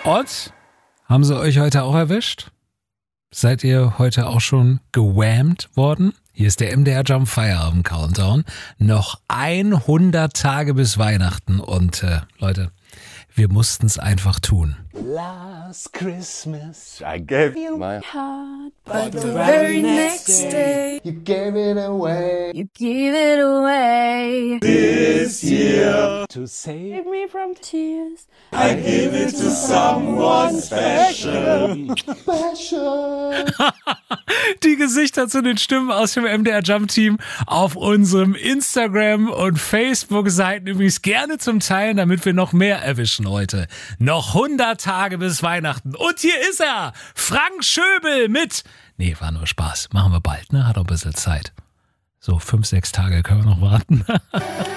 Und? Haben sie euch heute auch erwischt? Seid ihr heute auch schon gewhammt worden? Hier ist der MDR Jump Feierabend Countdown. Noch 100 Tage bis Weihnachten und Leute, wir mussten es einfach tun. Last Christmas I gave you my heart, but the very next day you gave it away. you give it away. This year to save Me from tears. I give it to someone special. Special. Die Gesichter zu den Stimmen aus dem MDR Jump Team auf unserem Instagram- und Facebook-Seiten übrigens gerne zum Teilen, damit wir noch mehr erwischen heute. Noch 100 Tage bis Weihnachten. Und hier ist er, Frank Schöbel mit... Nee, war nur Spaß. Machen wir bald, ne? Hat noch ein bisschen Zeit. So 5-6 Tage können wir noch warten.